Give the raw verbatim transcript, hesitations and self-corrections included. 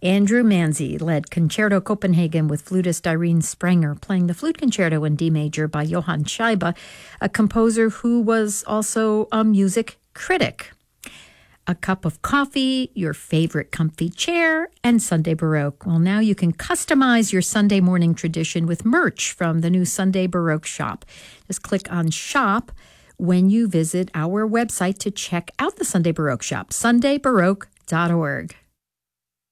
Andrew Manzi led Concerto Copenhagen with flutist Irene Sprenger, playing the flute concerto in D major by Johann Scheibe, a composer who was also a music critic. A cup of coffee, your favorite comfy chair, and Sunday Baroque. Well, now you can customize your Sunday morning tradition with merch from the new Sunday Baroque shop. Just click on Shop when you visit our website to check out the Sunday Baroque shop, sunday baroque dot org.